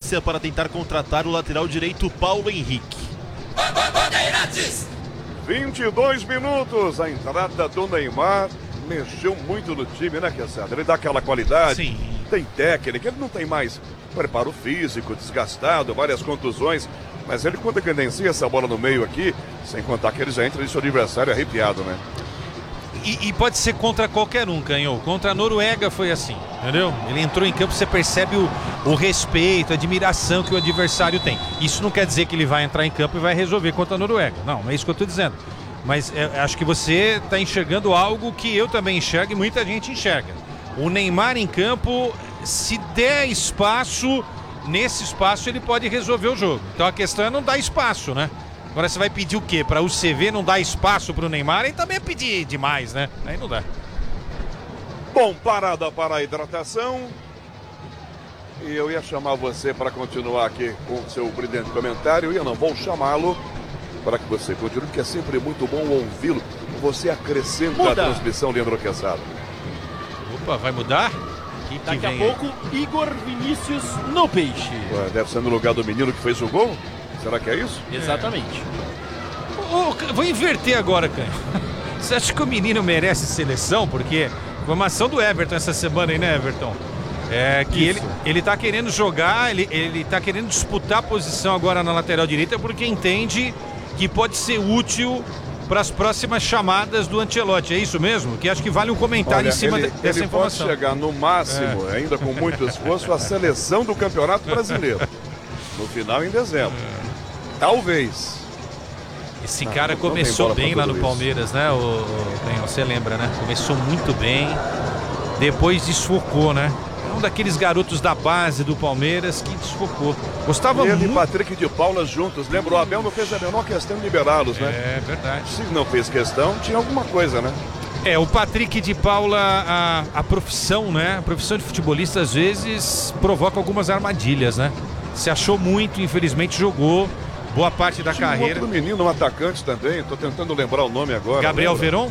urgência para tentar contratar o lateral direito Paulo Henrique. 22 minutos, a entrada do Neymar mexeu muito no time, né, Quesada? Ele dá aquela qualidade, Sim. Tem técnica, ele não tem mais preparo físico, desgastado, várias contusões, mas ele quando credencia essa bola no meio aqui, sem contar que ele já entra de seu adversário arrepiado, né? E pode ser contra qualquer um, Canhão. Contra a Noruega foi assim, entendeu? Ele entrou em campo, você percebe o respeito, a admiração que o adversário tem. Isso não quer dizer que ele vai entrar em campo e vai resolver contra a Noruega. Não é isso que eu estou dizendo. Mas acho que você está enxergando algo que eu também enxergo e muita gente enxerga. O Neymar em campo, se der espaço, nesse espaço ele pode resolver o jogo. Então a questão é não dar espaço, né? Agora você vai pedir o quê? Para o CV não dar espaço para o Neymar? Aí também é pedir demais, né? Aí não dá. Bom, parada para a hidratação. E eu ia chamar você para continuar aqui com o seu brilhante comentário. E eu não vou chamá-lo para que você continue, porque é sempre muito bom ouvi-lo. Você acrescenta a transmissão, Leandro Quesada. Opa, vai mudar? Daqui a pouco, Igor Vinícius no Peixe. Ué, deve ser no lugar do menino que fez o gol? Será que é isso? Exatamente. Vou inverter agora, Canho. Você acha que o menino merece seleção? Porque formação do Everton essa semana aí, né, Everton? É que ele tá querendo jogar, ele tá querendo disputar a posição agora na lateral direita porque entende que pode ser útil para as próximas chamadas do Ancelotti. É isso mesmo? Que acho que vale um comentário em cima dessa informação. Ele pode chegar no máximo, ainda com muito esforço, a seleção do Campeonato Brasileiro. No final, em dezembro. Talvez. Esse cara começou bem lá no Palmeiras, né? Você lembra, né? Começou muito bem, depois desfocou, né? É um daqueles garotos da base do Palmeiras que desfocou. Gostava muito. Ele e Patrick de Paula juntos. Lembra, o Abel não fez a menor questão de liberá-los, né? É verdade. Se não fez questão, tinha alguma coisa, né? O Patrick de Paula, a profissão, né? A profissão de futebolista às vezes provoca algumas armadilhas, né? Se achou muito, infelizmente jogou boa parte da carreira. Outro menino, um atacante também, tô tentando lembrar o nome agora. Gabriel Veron?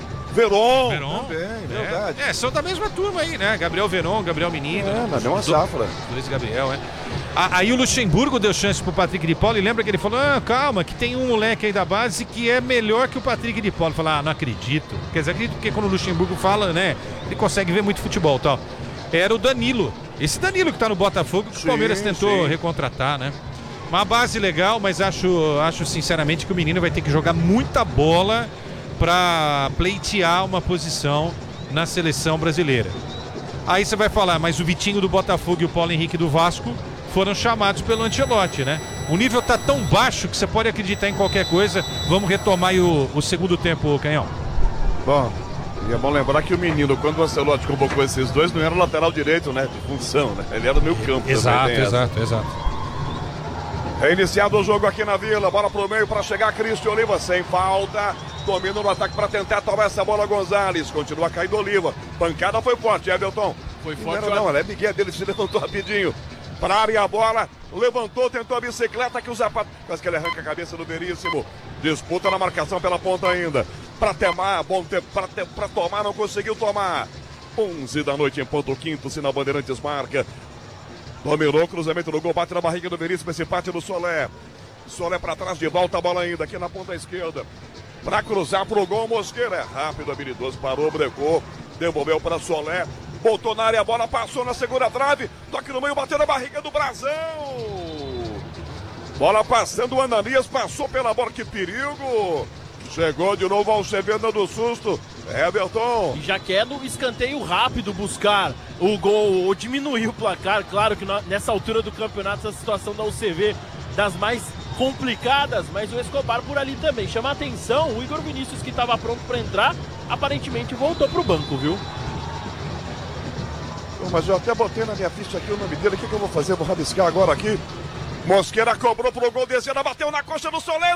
Veron também, verdade. São da mesma turma aí, né? Gabriel Veron, Gabriel Menino. Mas é uma safra. Dois Gabriel, Aí o Luxemburgo deu chance pro Patrick de Paula e lembra que ele falou, calma, que tem um moleque aí da base que é melhor que o Patrick de Paula. Falou, não acredito. Quer dizer, acredito porque quando o Luxemburgo fala, né, ele consegue ver muito futebol e tal. Era o Danilo. Esse Danilo que tá no Botafogo, que o Palmeiras tentou recontratar, né? Uma base legal, mas acho sinceramente que o menino vai ter que jogar muita bola para pleitear uma posição na seleção brasileira. Aí você vai falar, mas o Vitinho do Botafogo e o Paulo Henrique do Vasco foram chamados pelo Ancelotti, né? O nível tá tão baixo que você pode acreditar em qualquer coisa. Vamos retomar aí o segundo tempo, Canhão. Bom, e é bom lembrar que o menino, quando o Ancelotti convocou esses dois, não era o lateral direito, né? De função, né? Ele era do meio campo. Exato. Reiniciado o jogo aqui na Vila, bola pro meio para chegar Cristian Oliva, sem falta, domina no ataque para tentar tomar essa bola Gonzalez, continua caindo Oliva, pancada foi forte, Everton. Foi forte. Não, ela é Miguel dele, se levantou rapidinho, para área a bola, levantou, tentou a bicicleta que o Zapata, quase que ele arranca a cabeça do Veríssimo, disputa na marcação pela ponta ainda, para tomar, bom tempo, para tomar, não conseguiu tomar. 11 da noite em ponto, quinto, sinal Bandeirantes marca. Dominou, cruzamento do gol, bate na barriga do Veríssimo, esse bate do Solé. Solé para trás, de volta a bola ainda, aqui na ponta esquerda. Para cruzar pro gol, Mosqueira. É rápido, habilidoso, parou, brecou, devolveu para Solé. Voltou na área, a bola passou na segunda trave. Toque no meio, bateu na barriga do Brasão. Bola passando, o Ananias passou pela bola, que perigo. Chegou de novo ao Sevenda do susto. Everton. E já quer no escanteio rápido buscar o gol ou diminuir o placar. Claro que nessa altura do campeonato, essa situação da UCV das mais complicadas, mas o Escobar por ali também. Chama a atenção, o Igor Vinícius, que estava pronto para entrar, aparentemente voltou pro banco, viu? Mas eu até botei na minha ficha aqui o nome dele. O que eu vou fazer? Vou rabiscar agora aqui. Mosqueira cobrou pro gol, descendo, bateu na coxa do Solé.